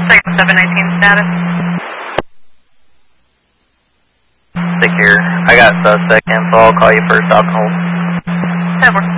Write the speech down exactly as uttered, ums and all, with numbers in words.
Second seven nineteen status. Secure. I got suspect info. I'll call you first. I'll hold. That works.